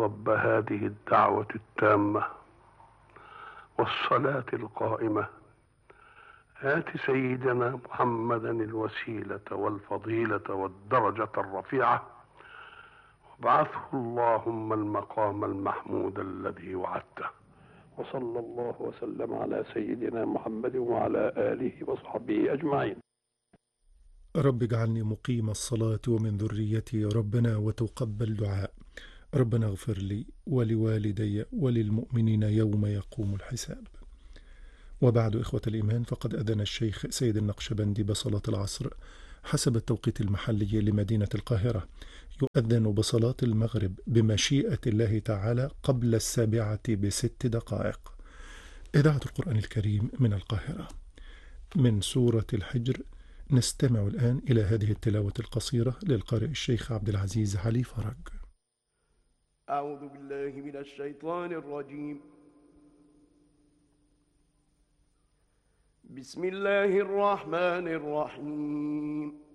رب هذه الدعوة التامة والصلاة القائمة آت سيدنا محمدا الوسيلة والفضيلة والدرجة الرفيعة وابعثه اللهم المقام المحمود الذي وعدته. وصلى الله وسلم على سيدنا محمد وعلى آله وصحبه أجمعين. رب اجعلني مقيم الصلاة ومن ذريتي ربنا وتقبل دعاء. ربنا اغفر لي ولوالدي وللمؤمنين يوم يقوم الحساب. وبعد إخوة الإيمان، فقد أذن الشيخ سيد النقشبندي بصلاة العصر حسب التوقيت المحلي لمدينة القاهرة. يؤذن بصلاة المغرب بمشيئة الله تعالى قبل 7 ب6 دقائق. إذاعة القرآن الكريم من القاهرة. من سورة الحجر نستمع الآن إلى هذه التلاوة القصيرة للقارئ الشيخ عبد العزيز علي فرج. أعوذ بالله من الشيطان الرجيم. بسم الله الرحمن الرحيم.